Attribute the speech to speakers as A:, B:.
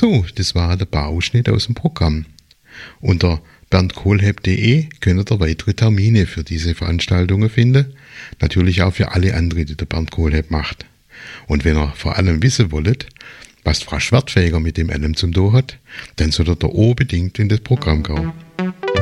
A: So, das war der Bauausschnitt aus dem Programm. Unter berndkohlhepp.de könnt ihr weitere Termine für diese Veranstaltungen finden. Natürlich auch für alle anderen, die der Bernd Kohlhepp macht. Und wenn ihr vor allem wissen wollt, was Frau Schwertfeger mit dem allem zum tun hat, dann solltet ihr unbedingt in das Programm gehen.